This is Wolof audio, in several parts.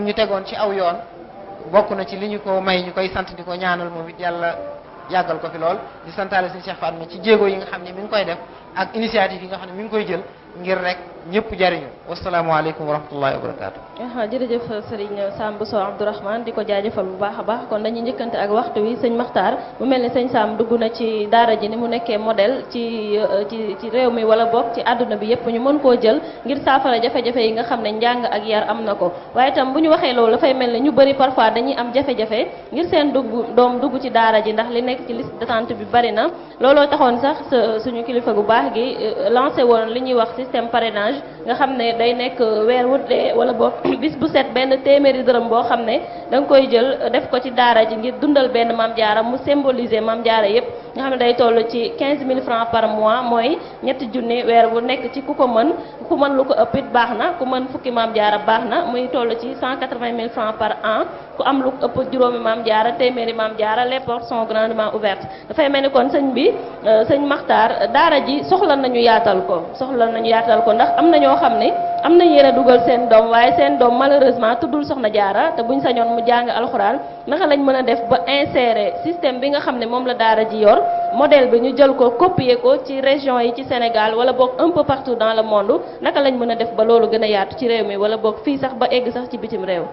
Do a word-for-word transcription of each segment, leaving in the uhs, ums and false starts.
mu ñu tegoon ci aw yoon bokk na ci li ñu ko may ñu koy sant di ko ñaanal moom it yàlla yàggal ko fi lool di santaale sëñ Cheikh Fatma ci jéego yi nga xam ne mi ngi koy def ak initiative yi nga xam ne mi ngi koy jël ngir rek ñëpp jariñu wasalaamaaleykum wa rahmatullahi wa barakaatu. ah jërëjëf Serigne Sam Bousso Abdourahmane di ko jaajëfal bu baax a baax kon dañuy njëkkante ak waxtu wi sëñ Makhtar mu mel ni sëñ Sam dugg na ci daara ji ni mu nekkee modèle ci ci ci réew mi wala bokk ci àdduna bi yëpp ñu mën koo jël ngir saafara jafe-jafe yi nga xam ne njàng ak yar am na ko waaye itam bu ñu waxee loolu dafay mel ni ñu bëri parfois dañuy am jafe-jafe ngir seen dugg doom dugg ci daara ji ndax li nekk ci liste d'attente bi bari na looloo taxoon sax suñu kilifa gu baax gi lancé woon li ñuy wax système parrainage nga xam ne day nekk weer wu dee wala boog bis bu set benn téeméeri dërëm boo xam ne da nga koy jël def ko ci daara ji ngir dundal benn Mame Diarra mu symboliser Mame Diarra yépp nga xam ne day toll ci quinze mille francs par mois mooy ñetti junni weer bu nekk ci ku ko mën ku mën lu ko ëpp it baax na ku mën fukki Mame Diarra baax na muy toll ci cent quatre-vingt mille francs par an ku am lu ko ëpp juróomi Mame Diarra téeméeri Mame Diarra les portes sont grandement ouvertes dafay mel ni kon sëñ bi sëñ Makhtar daara ji soxla nañu yaatal ko soxla nañu yaatal ko ndax am na ñoo xam ne am na yéen a dugal seen doom waaye seen doom malheureusement tuddul Soxna Diarra te buñ sañoon mu jàng alxuraan naka lañ mën a def ba insérer système bi nga xam ne moom la daara ji yor modèle bi ñu jël ko copier ko ci région yi ci Sénégal wala boog un peu partout dans le monde naka lañ mën a def ba loolu gën a yaatu ci réew mi wala boog fii sax ba egg sax ci bitim réew.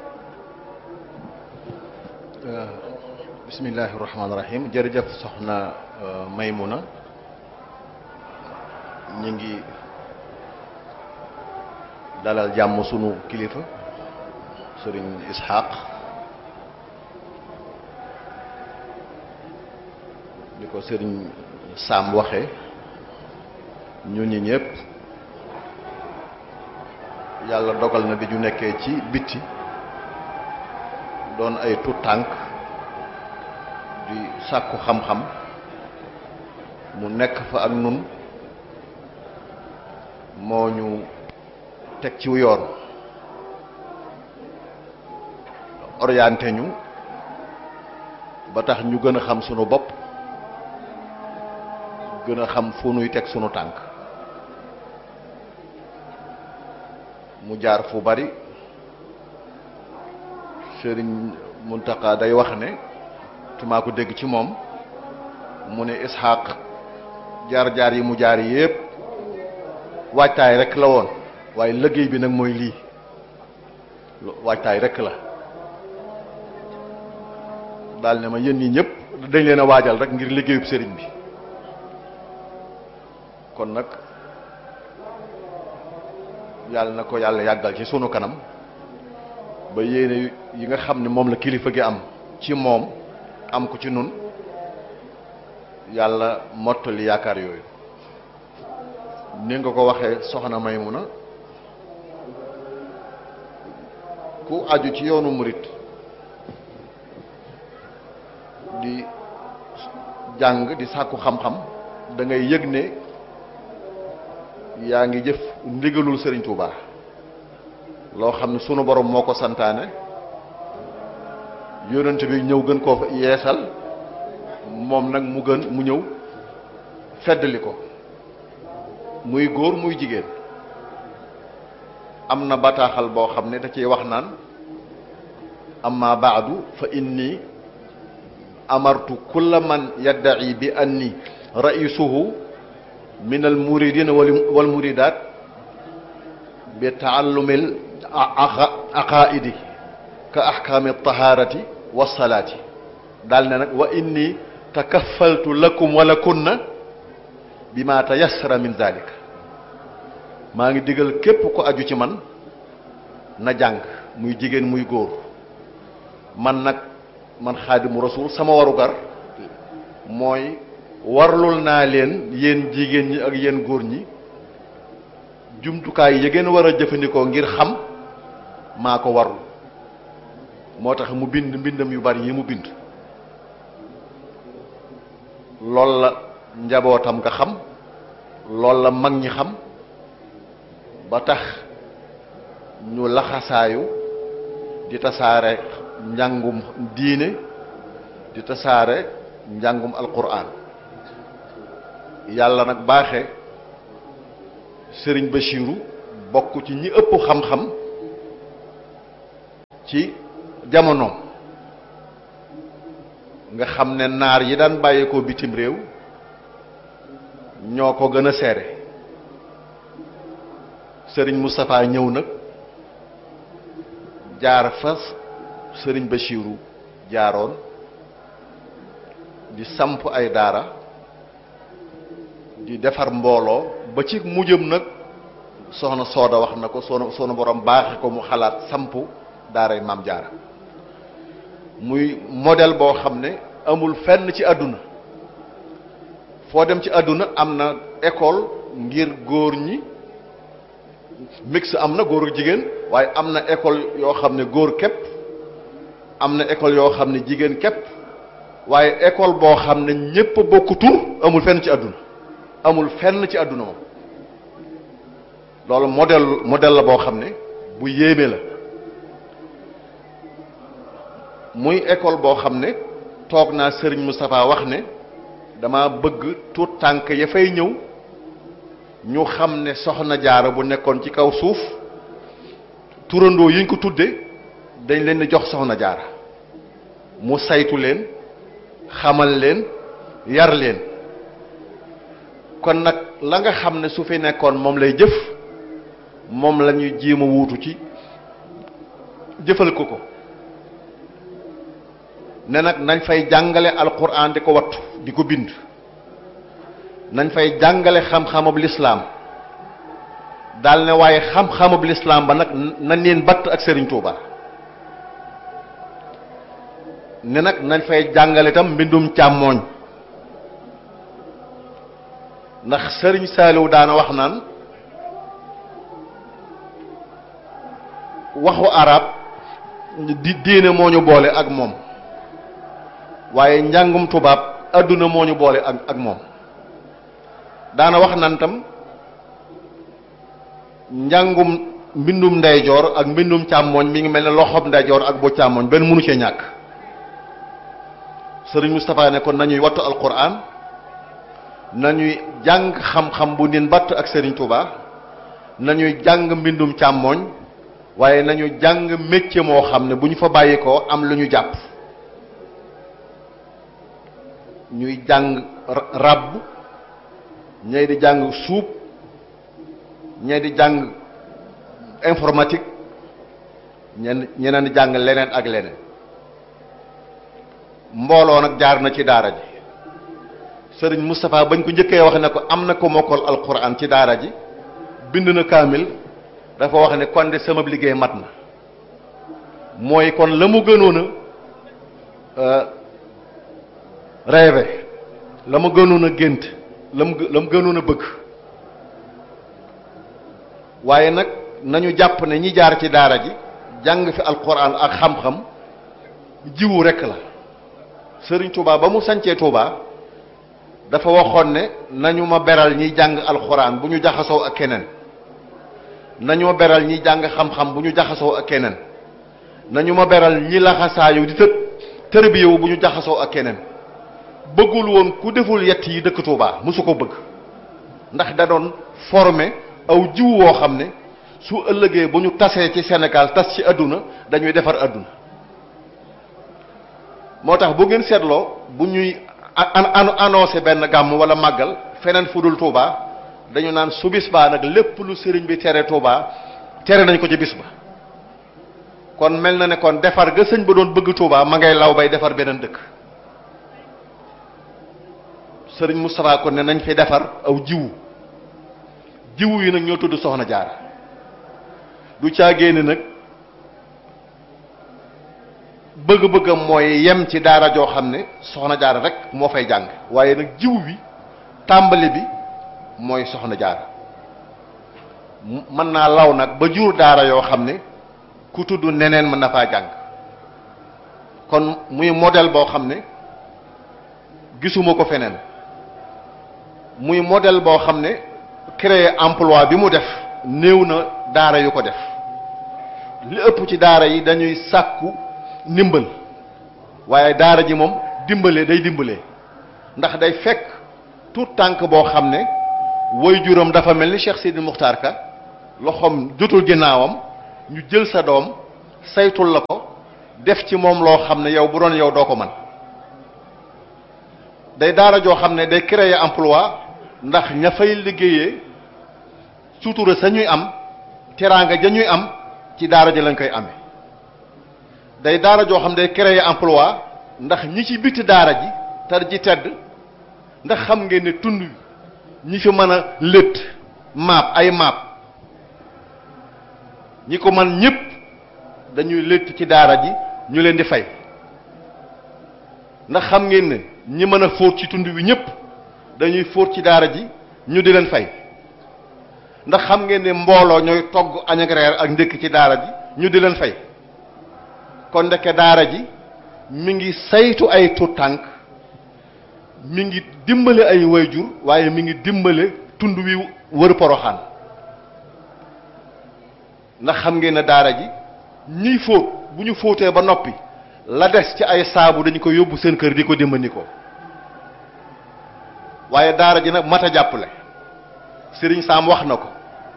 bismillahi rahmaani rahim jërëjëf soxna Maymuna ñu ngi dalal jàmm sunu kilifa sëriñ Ishaq ni ko sëriñ Sam waxe ñun ñi ñëpp yàlla dogal na bi ñu nekkee ci bitti doon ay tuut tànk di sàkku xam-xam mu nekk fa ak nun moo ñu teg ci yoon orienté ñu ba tax ñu gën a xam sunu bopp gën a xam fu nuy teg sunu tànk mu jaar fu bari Sëriñ Muntaqa day wax ne te maa ko dégg ci moom mu ne Ishaq jaar-jaar yi mu jaar yépp waajtaay rek la woon waaye liggéey bi nag mooy lii waajtaay rek la daal ne ma yéen ñi ñëpp dañ leen a waajal rek ngir liggéeyub sëriñ bi kon nag yàlla na ko yàlla yàggal ci sunu kanam ba yéene yi nga xam ne moom la kilifa gi am ci moom am ko ci nun yàlla mottali yaakaar yooyu ni nga ko waxee soxna Maymuna ku aju ci yoonu murit di jàng di sàkku xam-xam da ngay yëg ne yaa ngi jëf ndigalul Sëriñ Tuubaa loo xam ne sunu borom moo ko santaane yonent bi ñëw gën koo yeesal moom nag mu gën mu ñëw feddali ko muy góor muy jigéen am na bataaxal boo xam ne da ciy wax naan amma baadu fa inni amartu kulla man yadda'i bi anni raisuhu min al muridin wal muridat bi taallumil aqaidi ka ahkaami taharati wa salaati daal ne nag wa inni takaffaltu lakum wa lakunna bima tayassara min zalika maa ngi digal képp ko aju ci man na jàng muy jigéen muy góor man nag man xaadimu rasul sama warugar mooy warlul naa leen yéen jigéen ñi ak yéen góor ñi jumtukaay ya ngeen war a jëfandikoo ngir xam maa ko warul moo tax mu bind mbindam yu bari yi mu bind lool la njabootam nga xam lool la mag ñi xam ba tax ñu laxasaayu di tasaare njàngum diine di tasaare njàngum alquran yàlla nag baaxe sëriñ Bachiru bokk ci ñi ëpp xam-xam ci jamonoom nga xam ne naar yi daan bàyyeekoo bitim réew ñoo ko gën a seere sëriñ Moustapha ñëw nag jaar fas sëriñ Bachiru jaaroon di samp ay daara di defar mbooloo ba ci mujjëm nag soxna Sooda wax na ko soxna soxna borom baaxe ko mu xalaat samp daaray Maam Jaara muy modèle boo xam ne amul fenn ci àdduna foo dem ci àdduna am na école ngir góor ñi mix am na góor ak jigéen waaye am na école yoo xam ne góor képp am na école yoo xam ne jigéen képp waaye école boo xam ne ñépp a bokk tur amul fenn ci àdduna amul fenn ci àdduna moom loolu modèle modèle la boo xam ne bu yéeme la muy école boo xam ne toog naa Serigne Moustapha wax ne dama bëgg tuut tànk ya fay ñëw ñu xam ne soxna jaara bu nekkoon ci kaw suuf turandoo yi ñu ko tudde dañ leen di jox soxna jaara mu saytu leen xamal leen yar leen kon nag la nga xam ne su fi nekkoon moom lay jëf moom la ñuy jéem a wuutu ci jëfal ko ko ne nag nañ fay jàngale alquran di ko wattu di ko bind nañ fay jàngale xam-xamab lislaam daal ne waaye xam-xamab lislaam ba nag na neen batt ak Serigne Touba ne nag nañ fay jàngale itam mbindum càmmooñ ndax Serigne Saliou daana wax naan waxu arab di diine moo ñu boole ak moom waaye njàngum tubaab adduna moo ñu boole ak ak moom daana wax nan tam njàngum mbindum ndeyjoor ak mbindum càmmooñ mi ngi mel ne loxob ndeyjoor ak bu càmmooñ benn mënu cee ñàkk Sëriñ Moustapha ne kon nañuy wattu alquran nañuy jàng xam-xam bu nin batt ak Serigne Touba nañuy jàng mbindum càmmooñ waaye nañu jàng métier moo xam ne bu ñu fa bàyyi ko am lu ñu jàpp ñuy jàng ràbb ñay di jàng suub ñay di jàng informatique ñen ñeneen di jàng leneen ak leneen mbooloo nag jaar na ci daara ji sëriñ Moustapha bañ ko njëkkee wax ne ko am na ko mokkal alquran ci daara ji bind na kaamil dafa wax ne kon de sama liggéey mat na mooy kon la mu gënoon a rêvé la mu gënoon a gént la mu la mu gënoon a bëgg waaye nag nañu jàpp ne ñi jaar ci daara ji jàng fi alquran ak xam-xam jiwu rekk la Sëriñ Touba ba mu sancee Touba dafa waxoon ne nañu ma beral ñiy jàng alquran bu ñu jaxasoo ak keneen nañu ma beral ñiy jàng xam-xam bu ñu jaxasoo ak keneen nañu ma beral ñi laxasaayu di tëb tërbiyewu bu ñu jaxasoo ak keneen bëggul woon ku deful yett yi dëkk Touba mosu ko bëgg ndax da doon former aw jiw woo xam ne su ëllëgee bu ñu tasee ci Sénégal tas ci àdduna dañuy defar àdduna moo tax bu ngeen seetloo bu ñuy annoncé benn gàmm wala màggal feneen fu dul Touba dañu naan su bis baa nag lépp lu sëriñ bi tere Touba tere nañ ko ci bis ba kon mel na ne kon defar ga sëñ ba doon bëgg Touba ma ngay law bay defar beneen dëkk sëriñ Moustapha kon ne nañ fi defar aw jiwu jiwu yi nag ñoo tudd Soxna Jaara du caagéene nag bëgg-bëggam mooy yem ci daara joo xam ne Soxna Jaara rek moo fay jàng waaye nag jiwu bi tàmbali bi mooy Soxna Jaara mën naa law nag ba jur daara yoo xam ne ku tudd neneen mën na faa jàng kon muy modèle boo xam ne gisuma ko feneen muy modèle boo xam ne créer emploi bi mu def néew na daara yu ko def li ëpp ci daara yi dañuy sàkku ndimbal waaye daara ji moom dimbale day dimbalee ndax day fekk tout tànk boo xam ne woy juróom dafa mel ni Cheikh Sidi Muxtaar Ka loxoom jotul ginnaawam ñu jël sa doom saytul la ko def ci moom loo xam ne yow bu doon yow doo ko man day daara joo xam ne day créer emploi ndax ña fay liggéeyee sutura sa ñuy am teraanga ja ñuy am ci daara ji lañ koy amee day daara joo xam ne day créer emploi ndax ñi ci biti daara ji tar ji tedd ndax xam ngeen ne tund ñi fi mën a lët maap ay maap ñi ko man ñëpp dañuy lët ci daara ji ñu leen di fay ndax xam ngeen ne ñi mën a fóot ci tund wi ñëpp dañuy fóot ci daara ji ñu di leen fay ndax xam ngeen ne mbooloo ñooy togg añ ak reer ak ndékk ci daara ji ñu di leen fay kon ndeke daara ji mi ngi saytu ay tuutànk mi ngi dimbale ay wayjur waaye mi ngi dimbale tund wi wër Poroxaan ndax xam ngeen ne daara ji ñiy fóot bu ñu fóotee ba noppi la des ci ay saabu dañu ko yóbbu seen kër di ko dimbali ko waaye daara ji nag mat a jàppale Sëriñ Saam wax na ko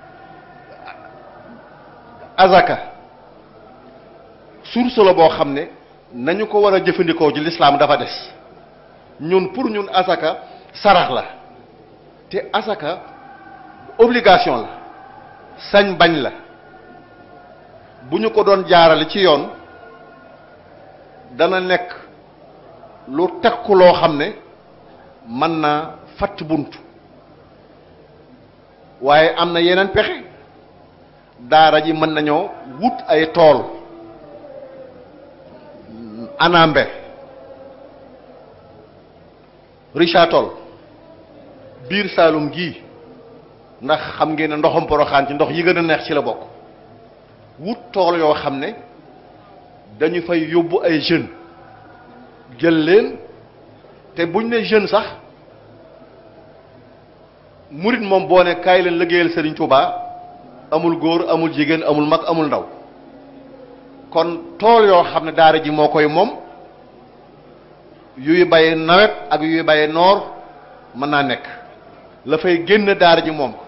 azaka source la boo xam ne nañu ko war a jëfandikoo ci lislaam dafa des ñun pour ñun azaka sarax la te azaka obligation la sañ bañ la bu ñu ko doon jaarale ci yoon dana nekk lu takku loo xam ne mën naa fatt bunt waaye am na yeneen pexe daara ji mën nañoo wut ay tool anambe Richard Toll biir Saalum gii ndax xam ngeen ne ndoxam Poroxaan ci ndox yi gën a neex ci la bokk wut tool yoo xam ne dañu fay yóbbu ay jeunes jël leen te buñ ne jeune sax murit moom boo ne kaay leen liggéeyal Serigne Touba amul góor amul jigéen amul mag amul ndaw kon tool yoo xam ne daara ji moo koy moom yuy baye nawet ak yuy baye noor mën naa nekk la fay génn daara ji moom ko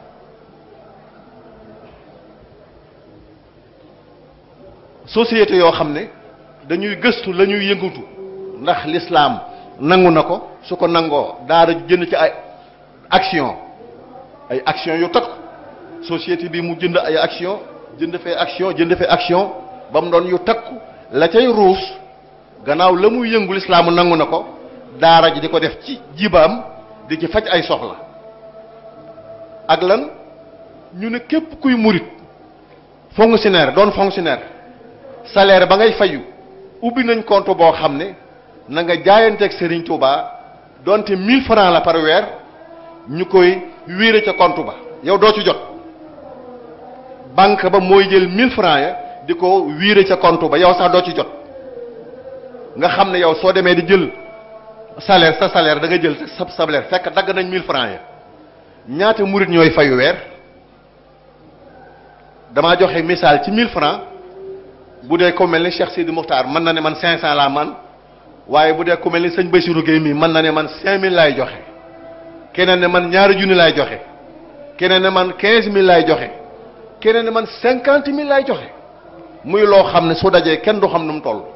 société yoo xam ne dañuy gëstu la ñuy yëngatu ndax l'islam nangu na ko su ko nangoo daara ji jënd ci ay action ay action yu takk société bi mu jënd ay action jënd fee action jënd fee action ba mu doon yu takku la cay ruus gannaaw la muy yëngu lislaamu nangu na ko daara ji di ko def ci jibaam di ci faj ay soxla ak lan ñu ne képp kuy murit fonctionnaire doon fonctionnaire salaire ba ngay fayu ubbi nañ compte boo xam ne na nga jaayanteeg Serigne Touba donte mille francs la par weer ñu koy wéere ca compte ba yow doo ci jot banque ba mooy jël mille francs ya di ko wiire ca compte ba yow sax doo ci jot nga xam ne yow soo demee di jël salaire sa salaire da nga jël sa salaire fekk dagg nañ mille francs ya ñaata murit ñooy fayu weer damaa joxe misaal ci mille francs bu dee ko mel ni Cheikh Sidi Moukhtar mën na ne man cinq cents laa man waaye bu dee ku mel ni sëñ Bassirou Gueye mii mën na ne man cinq mille laay joxe keneen ne man ñaari junni laay joxe keneen ne man quinze mille laay joxe keneen ne man cinquante mille laay joxe muy loo xam ne su dajee kenn du xam nu mu toll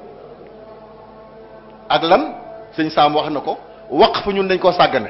ak lan sëñ Saam wax na ko waqf ñun dañ ko sàggane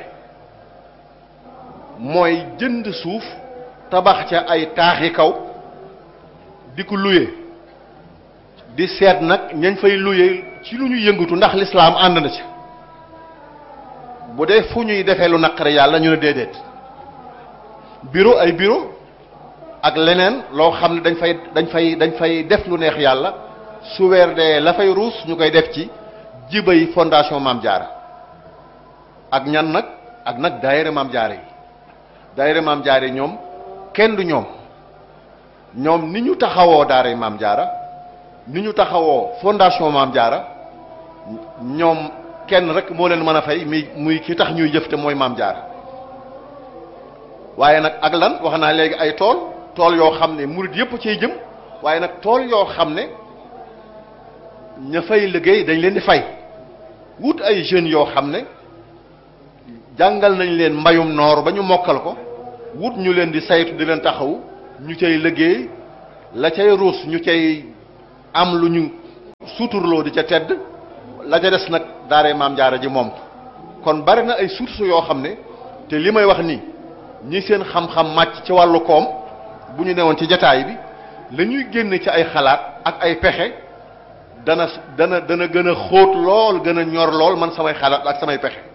mooy jënd suuf tabax ca ay taaxi kaw di ko luye di seet nag ñañ fay luye ci lu ñu yëngatu ndax lislaam ànd na ci bu dee fu ñuy defee lu naqare yàlla ñu ne déedéet bureau ay bureau ak leneen loo xam ne dañ fay dañ fay dañ fay def lu neex yàlla su weer dee la fay ruus ñu koy def ci jibay fondation Maam Jaara ak ñan nag ak nag daayira Maam Jaara yi daayira Maam Jaara yi ñoom kenn du ñoom ñoom ni ñu taxawoo daara Maam Jaara ni ñu taxawoo fondation Maam Jaara ñoom kenn rek moo leen mën a fay mi muy ki tax ñuy jëf te mooy Maam Jaara waaye nag ak lan wax naa léegi ay tool tool yoo xam ne murit yëpp ciy jëm waaye nag tool yoo xam ne ña fay liggéey dañ leen di fay wut ay jeunes yoo xam ne jàngal nañ leen mbayum noor ba ñu mokkal ko wut ñu leen di saytu di leen taxawu ñu cay liggéey la cay ruus ñu cay am lu ñu suturloo di ca tedd la ca des nag daaree maam jaara ji moom kon bari na ay sources yoo xam ne te li may wax nii ñi seen xam-xam màcc ci wàllu koom bu ñu newoon ci jataay bi la ñuy génne ci ay xalaat ak ay pexe dana dana dana gën a xóot lool gën a ñor lool man samay xalaat ak samay pexe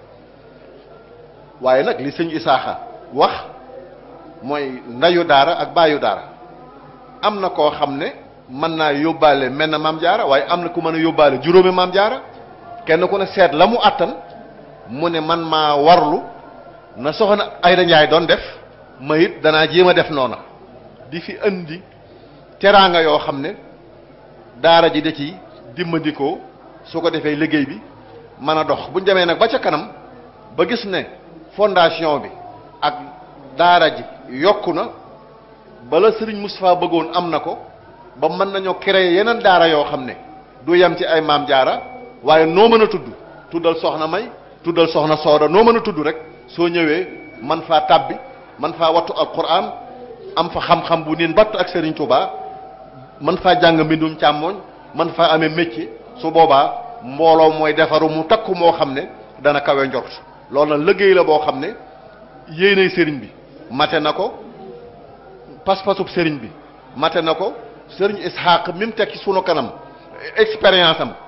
waaye nag li sëñ Isaaxa wax mooy ndayu daara ak baayu daara am na koo xam ne mën naa yóbbaale mel na maam jaara waaye am na ku mën a yóbbaale juróomi maam jaara kenn ku ne seet la mu àttan mu ne man maa warlu na soxna Ayda Njaay doon def ma it danaa jéem a def noona di fi indi teraanga yoo xam ne daara ji da ci dimbandikoo su ko defee liggéey bi mën a dox bu ñu demee nag ba ca kanam ba gis ne fondation bi ak daara ji yokku na bala Serigne Moustapha bëggoon am na ko ba mën nañoo créer yeneen daara yoo xam ne du yem ci ay maam jaara waaye noo mën a tudd tuddal soxna May tuddal soxna Sooda noo mën a tudd rek soo ñëwee man faa tàbbi man faa wattu alquran am fa xam-xam bu niin batt ak Serigne Touba man faa jàng mbindum càmmooñ man faa amee métier su boobaa mbooloo mooy defaru mu takku moo xam ne dana kawe njort loolu nag liggéey la boo xam ne yéenay sëriñ bi mate na ko pas-pasub sëriñ bi mate na ko sëriñ Ishaq mi mu teg ci sunu kanam expérience am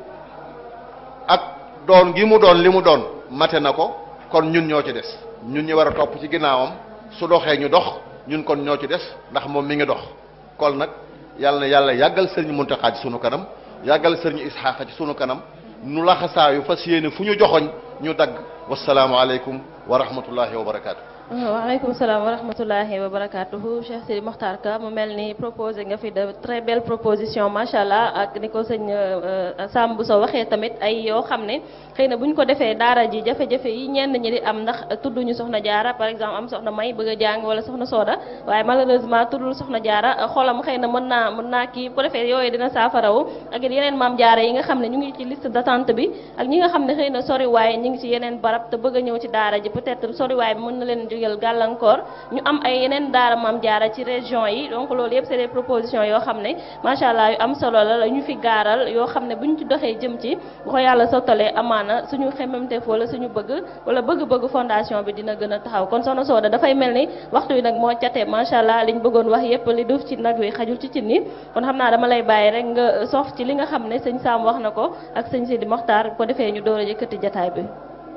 ak doon gi mu doon li mu doon mate na ko kon ñun ñoo ci des ñun ñi war a topp ci ginnaawam su doxee ñu dox ñun kon ñoo ci des ndax moom mi ngi dox kon nag yàlla na yàlla yàggal sëriñ Muntaxa ci sunu kanam yàggal sëriñ Ishaq ci sunu kanam nu laxasaayu fas yéene fu ñu joxoñ ñu dagg wasalaamu aleykum wa rahmatullahi wa barakaatu. waaleykum salaam wa rahmatullahi wa barakatuhu Cheikh Sidi Mokhtar Ka mu mel ni proposé nga fi de très belle proposition macha allah ak ni ko sëñ Sam Bousso waxee tamit ay yoo xam ne xëy na bu ñu ko defee daara ji jafe-jafe yi ñenn ñi di am ndax tudduñu soxna jaara par exemple am soxna May bëgg a jàng wala soxna Sooda waaye malheureusement tuddul soxna jaara xolam xëy na mën naa mën naa kii bu ko defee yooyu dina saafarawu ak yeneen maam jaara yi nga xam ne ñu ngi ci liste d'attente bi ak ñi nga xam ne xëy na sori waaye ñu ngi ci yeneen barab te bëgg a ñëw ci daara ji peut-être sori waaye bi mën na leen gàllankoor ñu am ay yeneen daara maam jaara ci région yi donc loolu yëpp c'est des propositions yoo xam ne macha allah yu am solo la la ñu fi gaaral yoo xam ne bu ñu ci doxee jëm ci bu ko yàlla sottalee amaana suñu xemmemteef wala suñu bëgg wala bëgg-bëgg fondation bi dina gën a taxaw kon soxna Sooda dafay mel ni waxtu wi nag moo catee macha allah liñ bëggoon wax yëpp li duuf ci nag wi xajul ci cin yi kon xam naa dama lay bàyyi rek nga sof ci li nga xam ne sëñ Sam wax na ko ak sëñ Sidi Mokhtar ko defee ñu door a yëkkati jataay bi.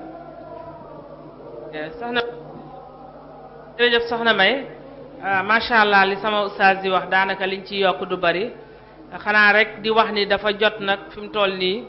jërëjëf soxna May macha allah li sama ustaas di wax daanaka liñ ci yokk du bari xanaa rek di wax ni dafa jot nag fi mu toll nii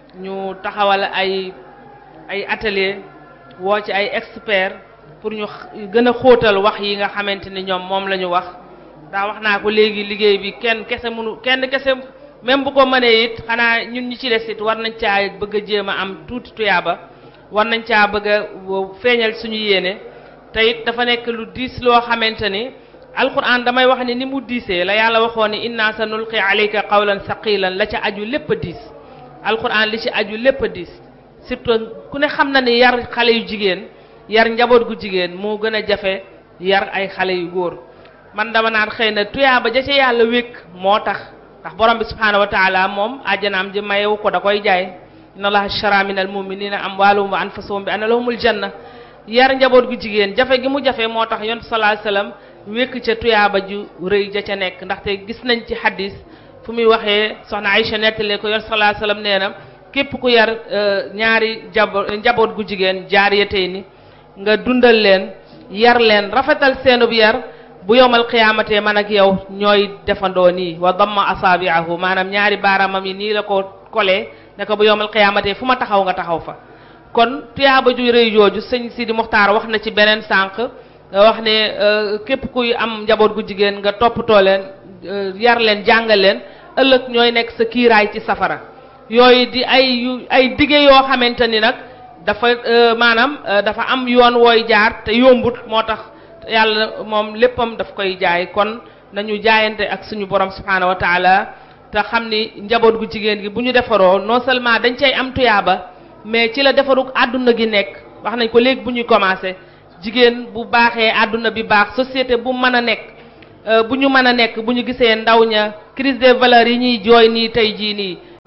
ñu taxawal ay ay atelier woo ci ay experts pour ñu gën a xóotal wax yi nga xamante ni ñoom moom la ñu wax daa wax naa ko léegi liggéey bi kenn kese mënu kenn kese même bu ko mënee it xanaa ñun ñi ci des it war nañ caa bëgg a jéem a am tuuti tuyaaba war nañ caa bëgg a feeñal suñu yéene. te it dafa nekk lu diis loo xamante ni alquran damay wax ni ni mu diisee la yàlla waxoon ni inna sa nulqi alayka qawlan saqilan la ca aju lépp a diis alquran li ci aju lépp a diis surtout ku ne xam na ni yar xale yu jigéen yar njaboot gu jigéen moo gën a jafe yar ay xale yu góor man dama naan xëy na tuyaaba ja ca yàlla wékk moo tax ndax borom bi subhanahu wa taala moom àjjanaam ji mayewu ko da koy jaay inna allaha shara min al muminina amwaalahum wa anfusahum bi anna lahumul janna yar njaboot gu jigéen jafe gi mu jafe moo tax yonent sallallahu alayhi wasallam wékk ca tuyaaba ju rëy ja ca nekk ndaxte gis nañ ci hadis fu muy waxee soxna Aïcha nettale ko yonent sallallahu alayhi wasallam nee na képp ku yar ñaari jabo njaboot gu jigéen jaariyatay ni nga dundal leen yar leen rafetal seenub yar bu yowmal qiyamatee man ak yow ñooy defandoo nii wa damma asaabi'ahu maanaam ñaari baaraamam yi nii la ko kolee ne ko bu yowmal qiyamatee fu ma taxaw nga taxaw fa kon tuyaaba ju rëy jooju sëñ Sidi Mokhtar wax na ci beneen sànq wax ne képp kuy am njaboot gu jigéen nga toppatoo leen yar leen jàngal leen ëllëg ñooy nekk sa kiiraay ci safara yooyu di ay yu ay dige yoo xamante ni nag dafa maanaam dafa am yoon wooy jaar te yombut moo tax yàlla moom léppam daf koy jaay kon nañu jaayante ak suñu borom subhanahu wa taala te xam ni njaboot gu jigéen gi bu ñu defaroo non seulement dañ cay am tuyaaba mais ci la defarug àdduna gi nekk wax nañ ko léegi bu ñuy commencé jigéen bu baaxee àdduna bi baax société bu mën a nekk bu ñu mën a nekk bu ñu gisee ndaw ña crise des valeurs yi ñuy jooy nii tey jii nii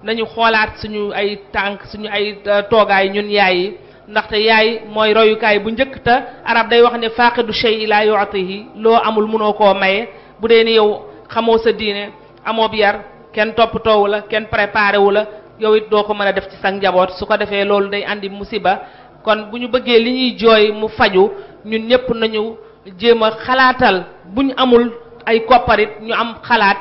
nañu xoolaat suñu ay tànk suñu ay toogaay ñun yaay yi ndaxte yaay mooy royukaay bu njëkk te arab day wax ne faaqidu shay la yu'tihi loo amul mënoo koo maye bu dee ni yow xamoo sa diine amoo bi yar kenn toppatoowu la kenn préparé wu la yow it doo ko mën a def ci sa njaboot su ko defee loolu day andi musiba kon bu ñu bëggee li ñuy jooy mu faju ñun ñëpp nañu jéem a xalaatal bu ñu amul ay kopparit ñu am xalaat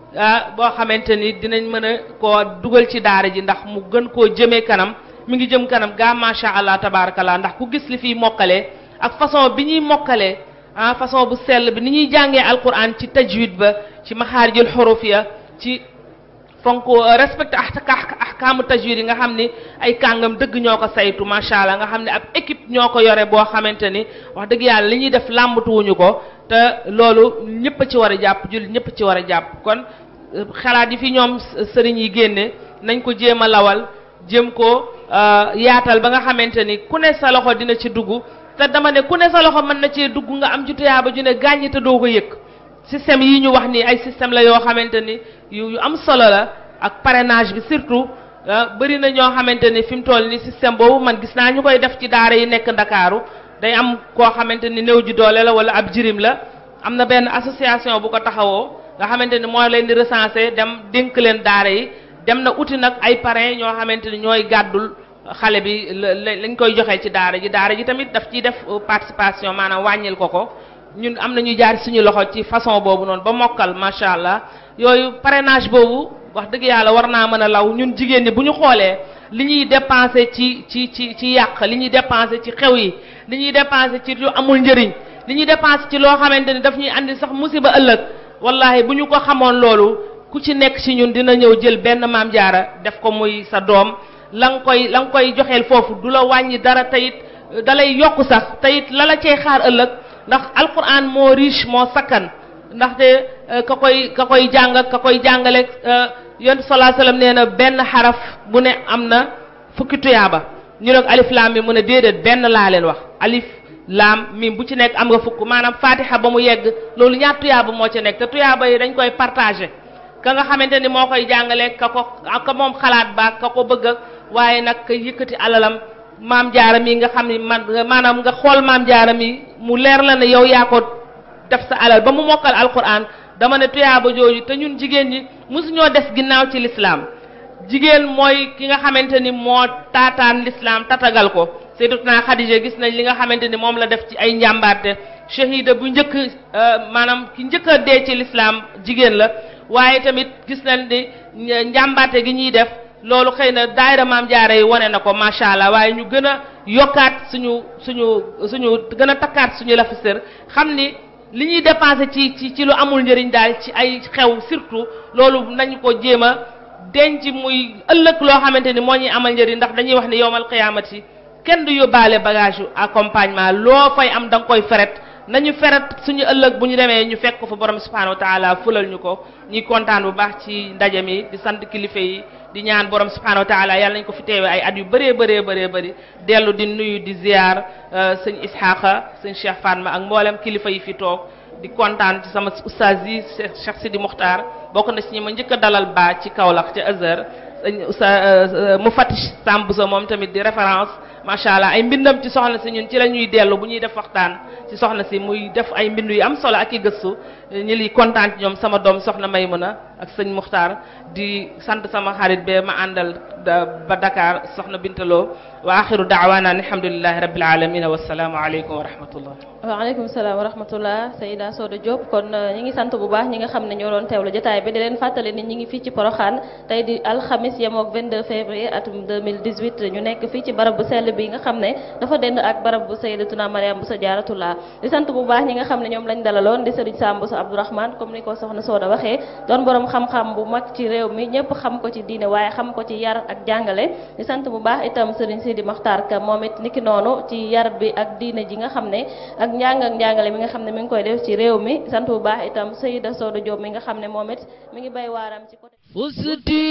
boo xamante ni dinañ mën a koo dugal ci daara ji ndax mu gën koo jëmee kanam mi ngi jëm kanam gaa macha allah tabarakallah ndax ku gis li fiy mokkalee ak façon bi ñuy mokkalee ah façon bu sell bi ni ñuy jàngee alquran ci tajwid ba ci maxaarijul xuruf ya ci fonk respecté ahkaamu tajwid yi nga xam ni ay kàngam dëgg ñoo ko saytu macha allah nga xam ne ab équipe ñoo ko yore boo xamante ni wax dëgg yàlla li ñuy def làmbatuwuñu ko te loolu ñëpp a ci war a jàpp jullit ñëpp a ci war a jàpp kon xalaat yi fi ñoom sëriñ yi génne nañ ko jéem a lawal jéem ko yaatal ba nga xamante ni ku ne sa loxo dina ci dugg te dama ne ku ne sa loxo mën na cee dugg nga am ci tuyaaba ju ne gàññi te doo ko yëg système yi ñu wax ni ay système la yoo xamante ni yu yu am solo la ak parrainage bi surtout bëri na ñoo xamante ni fi mu toll ni système boobu man gis naa ñu koy def ci daara yi nekk Ndakaaru day am koo xamante ni néew ji doole la wala ab jirim la am na benn association bu ko taxawoo nga xamante ni moo leen di recenser dem dénk leen daara yi dem na uti nag ay parrain ñoo xamante ni ñooy gàddul xale bi lañ koy joxe ci daara ji daara ji tamit daf ciy def participation maanaam wàññil ko ko ñun am na ñu jaar suñu loxo ci façon boobu noonu ba mokkal macha allah yooyu parrainage boobu wax dëgg yàlla war naa mën a law ñun jigéen ñi bu ñu xoolee li ñuy dépenser ci ci ci ci yàq li ñuy dépenser ci xew yi li ñuy dépenser ci lu amul njëriñ li ñuy dépenser ci loo xamante ni daf ñuy andi sax musiba ëllëg wallahi bu ñu ko xamoon loolu ku ci nekk ci ñun dina ñëw jël benn maam jaara def ko muy sa doom la nga koy la nga koy joxeel foofu du la wàññi dara tayit dalay yokku sax tayit la la cay xaar ëllëg ndax alquran moo riche moo sakkan ndaxte ka koy ka koy jàng ka koy jàngale yonent sallallahu alayhi wasallam nee na benn xaraf bu ne am na fukki tuyaaba ñu nag alif laam mi mu ne déedéet benn laa leen wax alif laam mim bu ci nekk am nga fukk maanaam fatiha ba mu yegg loolu ñaar tuyaaba moo ci nekk te tuyaaba yi dañ koy partagé ka nga xamante ni moo koy jàngale ka ko ka moom xalaat ba ka ko bëgg waaye nag ka yëkkati alalam maam jaaram yi nga xam ni man maanaam nga xool maam jaaram yi mu leer la ne yow yaa ko def sa alal ba mu mokkal alquran dama ne tuyaaba jooju te ñun jigéen ñi mosuñoo des ginnaaw ci l'islam jigéen mooy ki nga xamante ni moo taataan l'islam tatagal ko sayyidatuna Khadija gis nañ li nga xamante ni moom la def ci ay njàmbaarte shahida bu njëkk maanaam ki njëkk a dee ci l'islam jigéen la waaye tamit gis nañ ni njàmbaarte gi ñuy def loolu xëy na daayira maam jaara yi wane na ko macha allah waaye ñu gën a yokkaat suñu suñu suñu gën a takkaat suñu lafisër xam ni li ñuy dépensé ci ci ci lu amul njëriñ daal ci ay xew surtout loolu nañu ko jéem a denc muy ëllëg loo xamante ni moo ñuy amal njëriñ ndax dañuy wax ne yowmal qiyaamati kenn du yóbbaale bagage yu accompagnement loo fay am da nga koy feret nañu feret suñu ëllëg bu ñu demee ñu fekk ko fa borom subhanahu wa taala fulal ñu ko ñuy kontaan bu baax ci ndaje mi di sant kilifa yi di ñaan borom subhanahu wa taala yàlla nañ ko fi teewee ay at yu bëree bëree bëree bëri dellu di nuyu di ziar sëñ Ishaqa sëñ Cheikh Fatma ak mboolem kilifa yi fi toog di kontaan ci sama oustaz yi Cheikh Sidi Mokhtar bokk na ci ñi ma njëkk a dalal ba ci Kaolack ca Azhar sëñ oustaz mu Fatish Sambusa moom tamit di référence macha allah ay mbindam ci soxna si ñun ci la ñuy dellu bu ñuy def waxtaan ci soxna si muy def ay mbindu yu am solo ak i gëstu ñi liy kontaan ci ñoom sama doom soxna Maymuna ak sëñ Muxtaar di sant sama xarit be ma àndal ba Dakar soxna Bintaloo wa axiru daawaana alhamdulillahi rabbil alamin wa salaamu aleykum wa rahmatullah waaleykum salaam wa rahmatullah Seyda Soda Diop kon ñi ngi sant bu baax ñi nga xam ne ñoo doon teewlu jotaay bi di leen fàttali ni ñi ngi fii ci Porokhane tey di alxamis yemook vingt-deux février atum deux mille dix-huit ñu nekk fii ci barab bu sell bi nga xam ne dafa dend ak barab bu Sayyidatuna Mariam Bousso Jaaratullah di sant bu baax ñi nga xam ne ñoom lañ dalaloon di Serigne Sam Bousso Abdourahmane comme ni ko soxna Soda waxee doon borom xam-xam bu mag ci réew mi ñëpp xam ko ci diine waaye xam ko ci yar ak jàngale di sant bu baax itam Serigne Sidi Mokhtar Ka moom it niki noonu ci yar bi ak diine ji nga xam ne ak njàng ak njàngale mi nga xam ne mi ngi koy def ci réew mi sant bu baax itam Seyda Soda Diop mi nga xam ne moom it mi ngi bay waaram ci côté